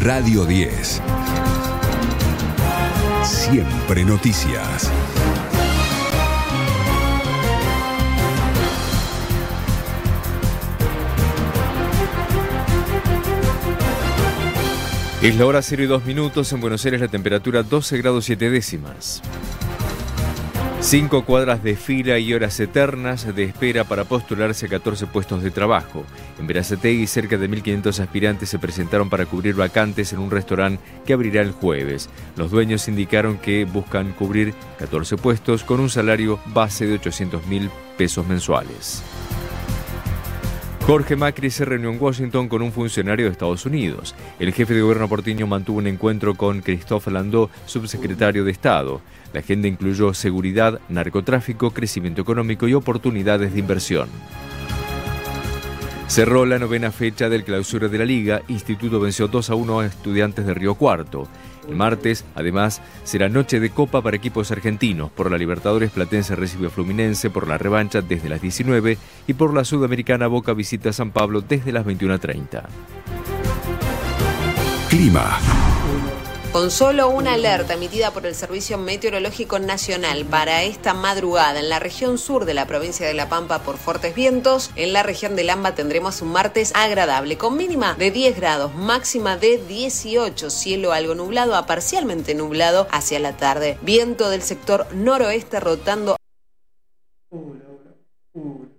Radio 10. Siempre noticias. Es la hora 0:02. En Buenos Aires la temperatura 12 grados 7 décimas. 5 cuadras de fila y horas eternas de espera para postularse a 14 puestos de trabajo. En Berazategui, cerca de 1.500 aspirantes se presentaron para cubrir vacantes en un restaurante que abrirá el jueves. Los dueños indicaron que buscan cubrir 14 puestos con un salario base de 800.000 pesos mensuales. Jorge Macri se reunió en Washington con un funcionario de Estados Unidos. El jefe de gobierno porteño mantuvo un encuentro con Christophe Landó, subsecretario de Estado. La agenda incluyó seguridad, narcotráfico, crecimiento económico y oportunidades de inversión. Cerró la 9ª fecha del clausura de la Liga. Instituto venció 2-1 a Estudiantes de Río Cuarto. El martes, además, será noche de Copa para equipos argentinos. Por la Libertadores, Platense recibe a Fluminense por la revancha desde las 19 y por la Sudamericana, Boca visita a San Pablo desde las 21:30. Clima. Con solo una alerta emitida por el Servicio Meteorológico Nacional para esta madrugada en la región sur de la provincia de La Pampa por fuertes vientos, en la región del AMBA tendremos un martes agradable con mínima de 10 grados, máxima de 18, cielo algo nublado a parcialmente nublado hacia la tarde. Viento del sector noroeste rotando.